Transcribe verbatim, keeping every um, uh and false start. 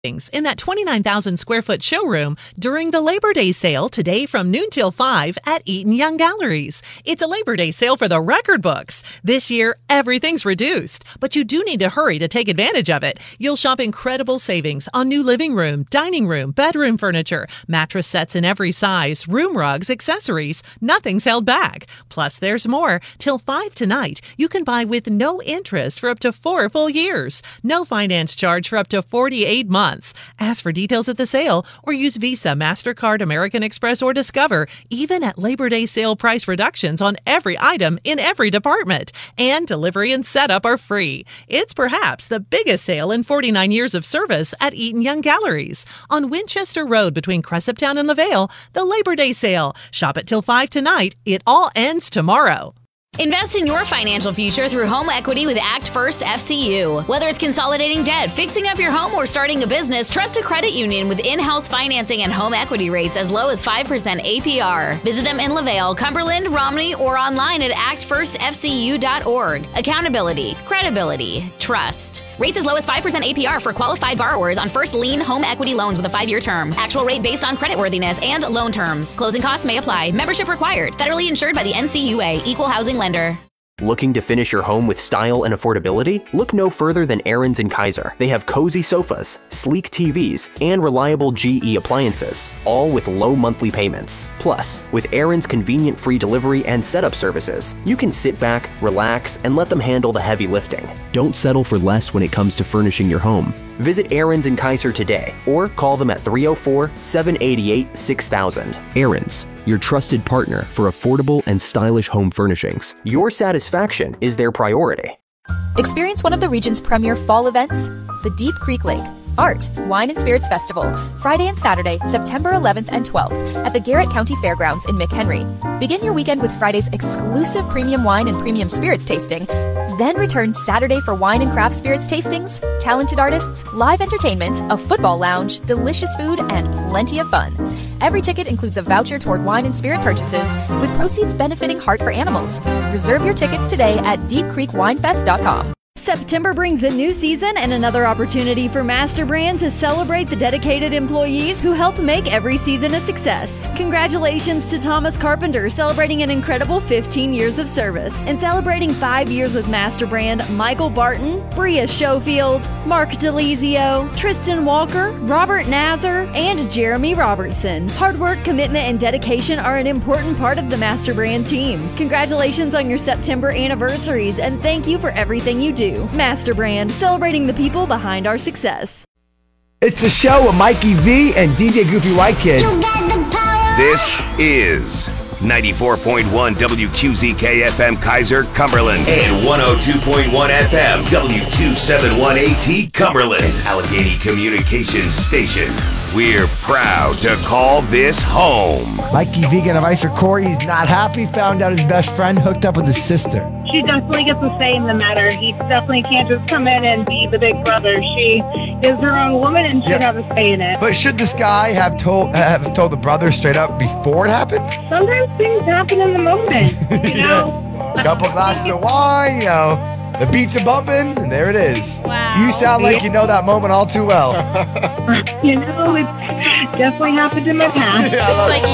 in that twenty-nine thousand square foot showroom during the Labor Day sale today from noon till five at Eaton Young Galleries. It's a Labor Day sale for the record books. This year, everything's reduced, but you do need to hurry to take advantage of it. You'll shop incredible savings on new living room, dining room, bedroom furniture, mattress sets in every size, room rugs, accessories. Nothing's held back. Plus, there's more. Till five tonight, you can buy with no interest for up to four full years. No finance charge for up to forty-eight months. Ask for details at the sale or use Visa, MasterCard, American Express, or Discover, even at Labor Day sale price reductions on every item in every department. And delivery and setup are free. It's perhaps the biggest sale in forty-nine years of service at Eaton Young Galleries. On Winchester Road between Cresaptown and LaVale, the Labor Day sale. Shop it till five tonight. It all ends tomorrow. Invest in your financial future through home equity with Act First F C U. Whether it's consolidating debt, fixing up your home, or starting a business, trust a credit union with in-house financing and home equity rates as low as five percent A P R. Visit them in LaVale, Cumberland, Romney, or online at act first f c u dot org. Accountability, credibility, trust. Rates as low as five percent A P R for qualified borrowers on first lien home equity loans with a five-year term. Actual rate based on creditworthiness and loan terms. Closing costs may apply. Membership required. Federally insured by the N C U A. Equal housing lender. Looking to finish your home with style and affordability? Look no further than Aaron's and Kaiser. They have cozy sofas, sleek T Vs, and reliable G E appliances, all with low monthly payments. Plus, with Aaron's convenient free delivery and setup services, you can sit back, relax, and let them handle the heavy lifting. Don't settle for less when it comes to furnishing your home. Visit Aaron's and Kaiser today or call them at three oh four, seven eight eight, six thousand. Aaron's, your trusted partner for affordable and stylish home furnishings. Your satisfaction is their priority. Experience one of the region's premier fall events, the Deep Creek Lake Art, Wine and Spirits Festival, Friday and Saturday, September eleventh and twelfth at the Garrett County Fairgrounds in McHenry. Begin your weekend with Friday's exclusive premium wine and premium spirits tasting, then return Saturday for wine and craft spirits tastings, talented artists, live entertainment, a football lounge, delicious food, and plenty of fun. Every ticket includes a voucher toward wine and spirit purchases, with proceeds benefiting Heart for Animals. Reserve your tickets today at deep creek wine fest dot com. September brings a new season and another opportunity for MasterBrand to celebrate the dedicated employees who help make every season a success. Congratulations to Thomas Carpenter, celebrating an incredible fifteen years of service. And celebrating five years with MasterBrand, Michael Barton, Bria Schofield, Mark DeLizio, Tristan Walker, Robert Nazar, and Jeremy Robertson. Hard work, commitment, and dedication are an important part of the MasterBrand team. Congratulations on your September anniversaries, and thank you for everything you do. MasterBrand, celebrating the people behind our success. It's the show with Mikey V and D J Goofy White Kid. You got the power. This is ninety-four point one W Q Z K F M Kaiser, Cumberland, and one oh two point one F M W two seventy-one A T Cumberland, Allegheny Communications Station. We're proud to call this home. Mikey Vegan of Icer Corey, he's not happy, found out his best friend hooked up with his sister. She definitely gets a say in the matter. He definitely can't just come in and be the big brother. She is her own woman and should yeah. have a say in it. But should this guy have told have told the brother straight up before it happened? Sometimes things happen in the moment, you know? A couple glasses of wine, you know, the beats are bumping, and there it is. Wow. You sound like you know that moment all too well. You know, it definitely happened in my past. Yeah, it's like